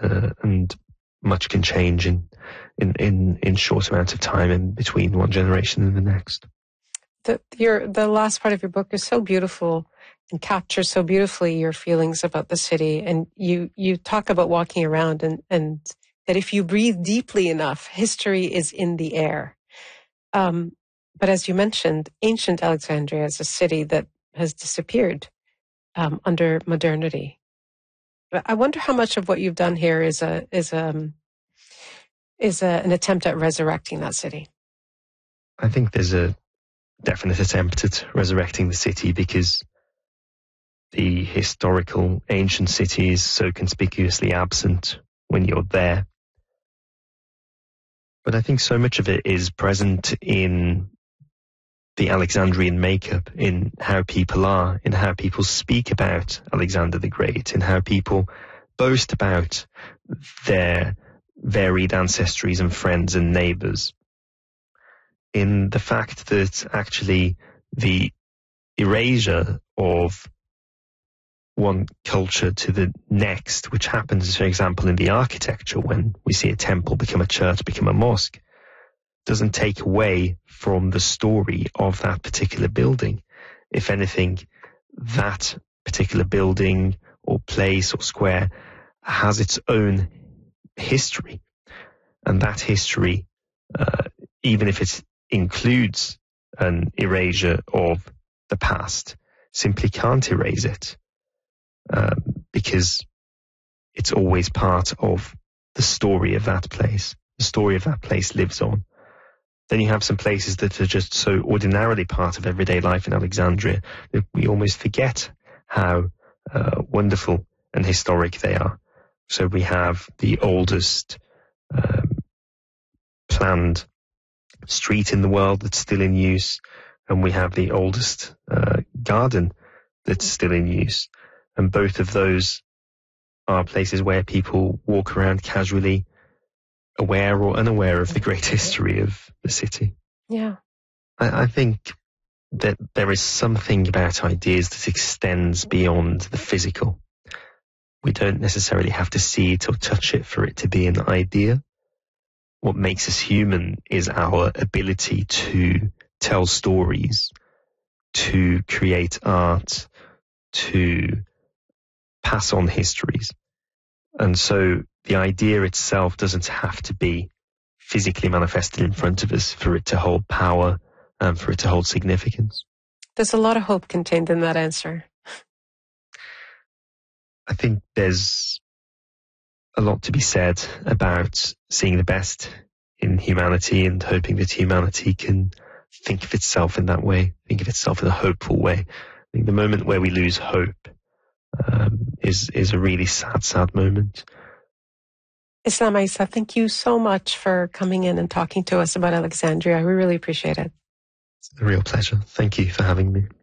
and much can change in short amounts of time in between one generation and the next. The last part of your book is so beautiful and captures so beautifully your feelings about the city. And you talk about walking around and that if you breathe deeply enough, history is in the air. But as you mentioned, ancient Alexandria is a city that has disappeared under modernity. I wonder how much of what you've done here is an attempt at resurrecting that city. I think there's a definite attempt at resurrecting the city because the historical ancient city is so conspicuously absent when you're there. But I think so much of it is present in the Alexandrian makeup, in how people are, in how people speak about Alexander the Great, in how people boast about their varied ancestries and friends and neighbors, in the fact that actually the erasure of one culture to the next, which happens, for example, in the architecture when we see a temple become a church, become a mosque, doesn't take away from the story of that particular building. If anything, that particular building or place or square has its own history. And that history, even if it includes an erasure of the past, simply can't erase it because it's always part of the story of that place. The story of that place lives on. Then you have some places that are just so ordinarily part of everyday life in Alexandria that we almost forget how wonderful and historic they are. So we have the oldest planned street in the world that's still in use, and we have the oldest garden that's still in use. And both of those are places where people walk around casually, aware or unaware of the great history of the city. Yeah. I think that there is something about ideas that extends beyond the physical. We don't necessarily have to see it or touch it for it to be an idea. What makes us human is our ability to tell stories, to create art, to pass on histories. And so the idea itself doesn't have to be physically manifested in front of us for it to hold power and for it to hold significance. There's a lot of hope contained in that answer. I think there's a lot to be said about seeing the best in humanity and hoping that humanity can think of itself in that way, think of itself in a hopeful way. I think the moment where we lose hope is a really sad moment. Islam Isa, thank you so much for coming in and talking to us about Alexandria. We really appreciate it. It's a real pleasure. Thank you for having me.